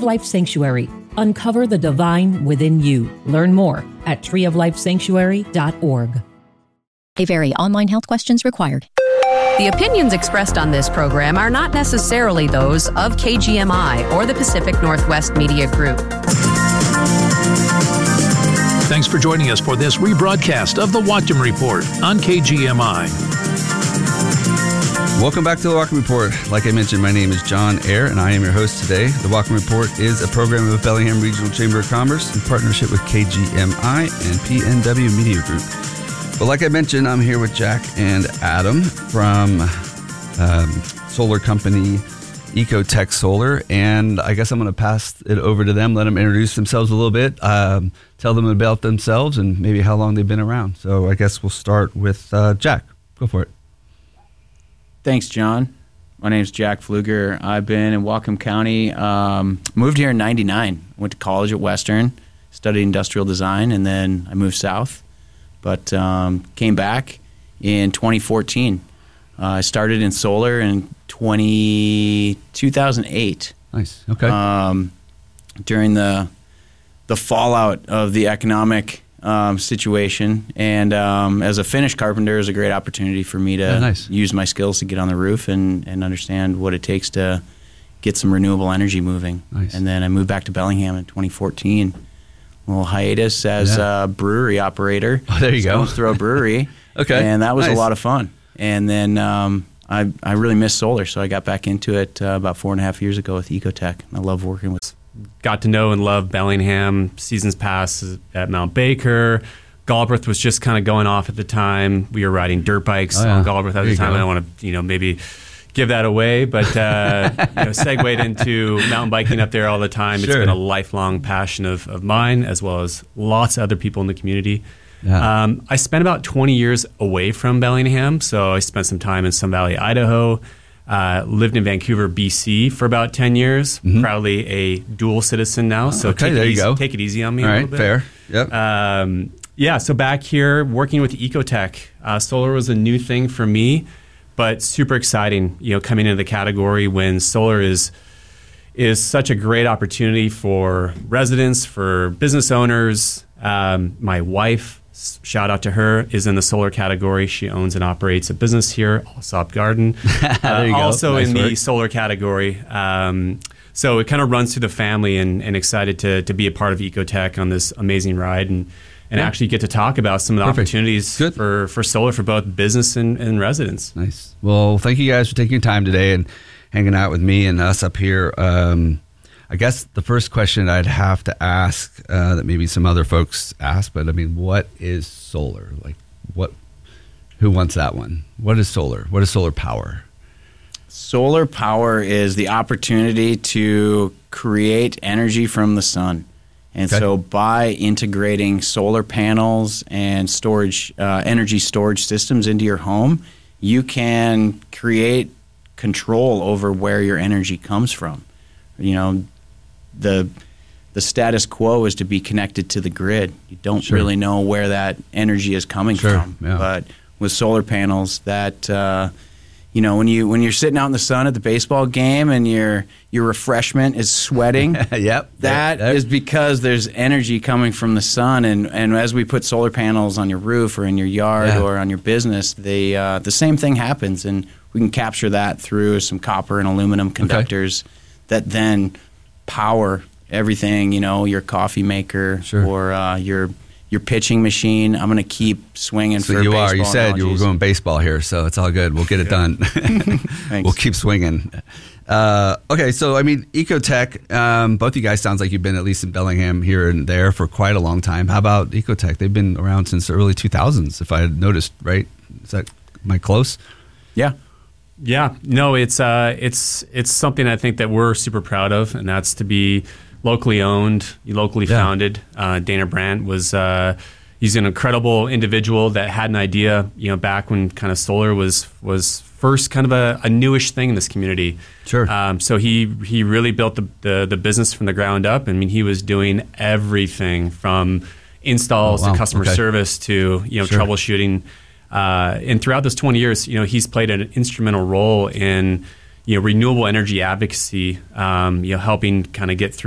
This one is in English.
of Life Sanctuary. Uncover the divine within you. Learn more at treeoflifesanctuary.org. May vary. Online health questions required. The opinions expressed on this program are not necessarily those of KGMI or the Pacific Northwest Media Group. Thanks for joining us for this rebroadcast of the Whatcom Report on KGMI. Welcome back to the Whatcom Report. Like I mentioned, my name is John Eyre, and I am your host today. The Whatcom Report is a program of Bellingham Regional Chamber of Commerce in partnership with KGMI and PNW Media Group. But like I mentioned, I'm here with Jack and Adam from solar company Ecotech Solar, and I guess I'm going to pass it over to them, let them introduce themselves a little bit, tell them about themselves and maybe how long they've been around. So I guess we'll start with Jack. Go for it. Thanks, John. My name's Jack Pfluger. I've been in Whatcom County, moved here in 99, went to college at Western, studied industrial design, and then I moved south. But came back in 2014. I started in solar in 2008. Nice. Okay. During the fallout of the economic situation, and as a finished carpenter, it was a great opportunity for me to use my skills to get on the roof and understand what it takes to get some renewable energy moving. Nice. And then I moved back to Bellingham in 2014. A little hiatus as a brewery operator. Oh, there you go. Stones Throw Brewery. Okay. And that was a lot of fun. And then I really missed solar, so I got back into it about 4.5 years ago with Ecotech. I love working with. Got to know and love Bellingham, seasons past at Mount Baker. Galbraith was just kind of going off at the time. We were riding dirt bikes on Galbraith at the time. I don't want to, maybe give that away, but segued into mountain biking up there all the time. Sure. It's been a lifelong passion of mine, as well as lots of other people in the community. Yeah. I spent about 20 years away from Bellingham, so I spent some time in Sun Valley, Idaho. Lived in Vancouver, BC for about 10 years. Mm-hmm. Proudly a dual citizen now, so take it easy on me a little bit. Fair. Yep. So back here working with Ecotech. Solar was a new thing for me, but super exciting, coming into the category when solar is such a great opportunity for residents, for business owners. My wife, shout out to her, is in the solar category. She owns and operates a business here, Allsop Garden. Also nice in the solar category. So it kind of runs through the family, and excited to be a part of Ecotech on this amazing ride and actually get to talk about some of the opportunities for solar for both business and residents. Nice. Well, thank you guys for taking your time today and hanging out with me and us up here. I guess the first question I'd have to ask that maybe some other folks ask, but what is solar? Who wants that one? What is solar? What is solar power? Solar power is the opportunity to create energy from the sun. And so by integrating solar panels and energy storage systems into your home, you can create control over where your energy comes from. The status quo is to be connected to the grid. You don't really know where that energy is coming from. Yeah. But with solar panels, that when you're sitting out in the sun at the baseball game and your refreshment is sweating, that is because there's energy coming from the sun. And as we put solar panels on your roof or in your yard or on your business, the same thing happens, and we can capture that through some copper and aluminum conductors that then power everything, your coffee maker or your pitching machine. I'm going to keep swinging for baseball. You said you were going baseball here, so it's all good. We'll get it done. We'll keep swinging. Okay, so Ecotech, both you guys sounds like you've been at least in Bellingham here and there for quite a long time. How about Ecotech? They've been around since the early 2000s, if I had noticed, right? Am I close? Yeah. Yeah, no, it's something I think that we're super proud of, and that's to be locally owned, locally founded. Dana Brandt was he's an incredible individual that had an idea, back when kind of solar was first kind of a newish thing in this community. Sure. So he really built the business from the ground up. He was doing everything from installs to customer service to troubleshooting. And throughout those 20 years, he's played an instrumental role in renewable energy advocacy, helping kind of get through